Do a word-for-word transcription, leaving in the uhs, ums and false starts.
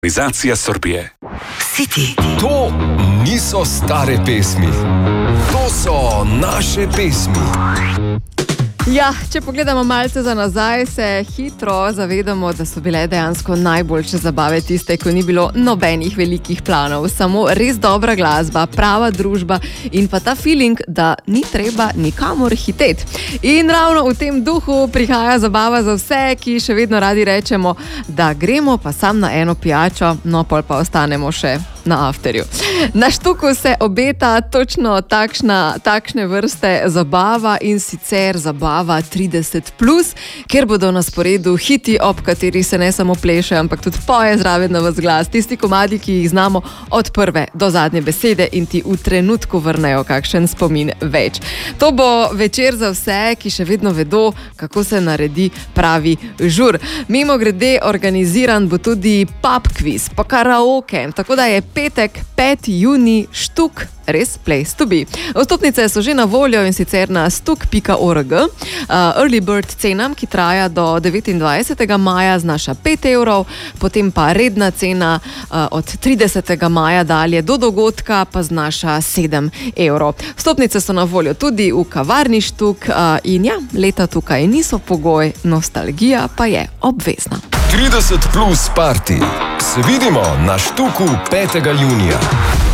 Organizacija Srbije. City. To niso stare pesmi. To so naše pesmi. Ja, če pogledamo malce za nazaj, se hitro zavedamo, da so bile dejansko najboljše zabave tiste, ko ni bilo nobenih velikih planov. Samo res dobra glasba, prava družba in pa ta feeling, da ni treba nikamor hiteti. In ravno v tem duhu prihaja zabava za vse, ki še vedno radi rečemo, da gremo pa sam na eno pijačo, no pol pa ostanemo še na afterju. Na Štuku se obeta točno takšna, takšne vrste zabava in sicer zabava trideset plus, kjer bodo na sporedu hiti, ob katerih se ne samo pleše, ampak tudi poje zraven na vas glas. Tisti komadi, ki jih znamo od prve do zadnje besede in ti v trenutku vrnejo kakšen spomin več. To bo večer za vse, ki še vedno vedo, kako se naredi pravi žur. Mimo grede organiziran bo tudi pub quiz, pa karaoke, tako da je petek, peti junij, Štuk, res place to be. Vstopnice so že na voljo in sicer na stuk pika org. Uh, early bird cenam, ki traja do devetindvajsetega maja, znaša pet evrov, potem pa redna cena uh, od tridesetega maja dalje do dogodka pa znaša sedem evrov. Vstopnice so na voljo tudi v kavarni Štuk uh, in ja, leta tukaj niso pogoj, nostalgija pa je obvezna. trideset plus party. Se vidimo na Štuku petega junija.